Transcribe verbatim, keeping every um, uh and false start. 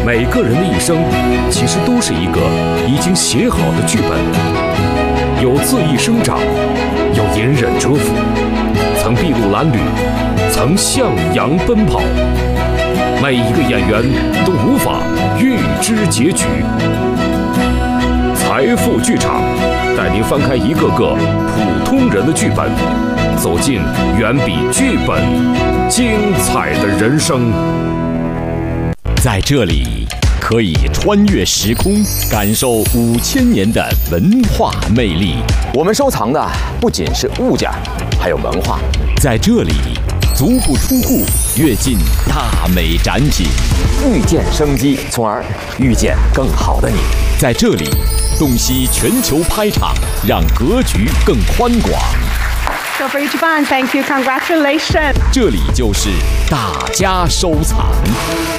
每个人的一生，其实都是一个已经写好的剧本，有恣意生长，有隐忍蛰伏，曾筚路蓝缕，曾向阳奔跑。每一个演员都无法预知结局。财富剧场带您翻开一个个普通人的剧本，走进远比剧本精彩的人生。 在这里，可以穿越时空，感受五千年的文化魅力。 我们收藏的不仅是物件，还有文化。 在这里，足不出户，跃进大美展品， 遇见生机，从而遇见更好的你。 在这里，洞悉全球拍场，让格局更宽广。 So for Ichiban, thank you, congratulations. 这里就是大家收藏。